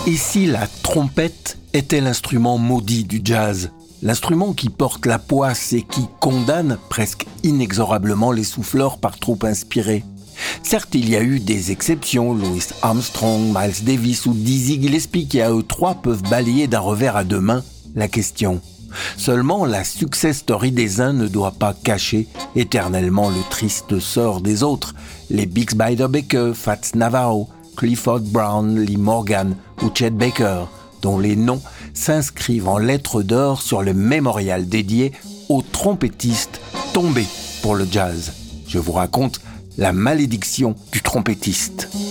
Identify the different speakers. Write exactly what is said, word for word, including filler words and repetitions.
Speaker 1: Et si la trompette était l'instrument maudit du jazz ? L'instrument qui porte la poisse et qui condamne presque inexorablement les souffleurs par trop inspirés. Certes, il y a eu des exceptions, Louis Armstrong, Miles Davis ou Dizzy Gillespie qui à eux trois peuvent balayer d'un revers à deux mains la question. Seulement, la success story des uns ne doit pas cacher éternellement le triste sort des autres. Les Bix Beiderbecke, Fats Navarro, Clifford Brown, Lee Morgan ou Chet Baker, dont les noms s'inscrivent en lettres d'or sur le mémorial dédié aux trompettistes tombés pour le jazz. Je vous raconte la malédiction du trompettiste.